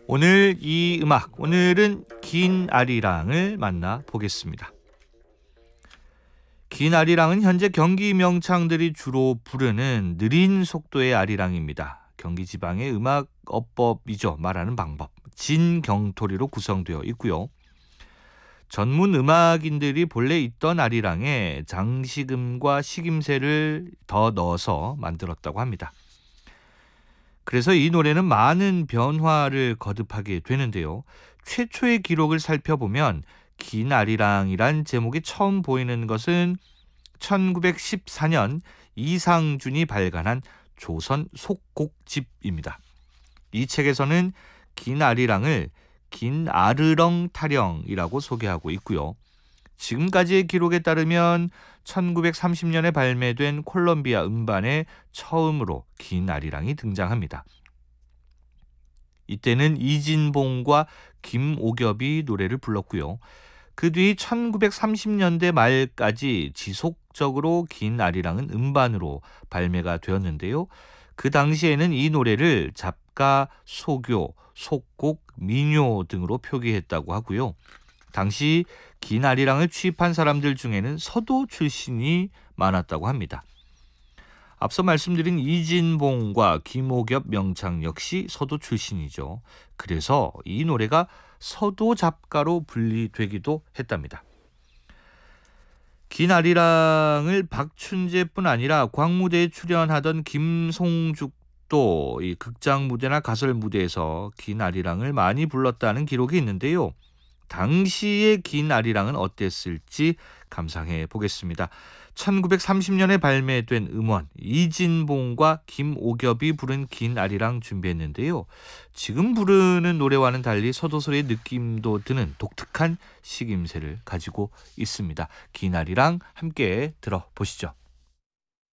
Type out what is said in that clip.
오늘 이 음악, 오늘은 긴 아리랑을 만나보겠습니다. 긴 아리랑은 현재 경기 명창들이 주로 부르는 느린 속도의 아리랑입니다. 경기 지방의 음악 어법이죠. 말하는 방법. 진경토리로 구성되어 있고요. 전문 음악인들이 본래 있던 아리랑에 장식음과 식임새를 더 넣어서 만들었다고 합니다. 그래서 이 노래는 많은 변화를 거듭하게 되는데요. 최초의 기록을 살펴보면 긴 아리랑이란 제목이 처음 보이는 것은 1914년 이상준이 발간한 조선 속곡집입니다. 이 책에서는 긴 아리랑을 긴 아르렁 타령이라고 소개하고 있고요. 지금까지의 기록에 따르면 1930년에 발매된 콜롬비아 음반에 처음으로 긴 아리랑이 등장합니다. 이때는 이진봉과 김오겹이 노래를 불렀고요. 그 뒤 1930년대 말까지 지속적으로 긴 아리랑은 음반으로 발매가 되었는데요. 그 당시에는 이 노래를 잡가, 소교, 속곡, 민요 등으로 표기했다고 하고요. 당시 긴 아리랑을 취입한 사람들 중에는 서도 출신이 많았다고 합니다. 앞서 말씀드린 이진봉과 김오겹 명창 역시 서도 출신이죠. 그래서 이 노래가 서도 잡가로 분리되기도 했답니다. 긴 아리랑을 박춘재뿐 아니라 광무대에 출연하던 김송죽도 이 극장 무대나 가설 무대에서 긴 아리랑을 많이 불렀다는 기록이 있는데요. 당시의 긴 아리랑은 어땠을지 감상해 보겠습니다. 1930년에 발매된 음원 이진봉과 김오겹이 부른 긴 아리랑 준비했는데요. 지금 부르는 노래와는 달리 서도소리의 느낌도 드는 독특한 식임새를 가지고 있습니다. 긴 아리랑 함께 들어보시죠.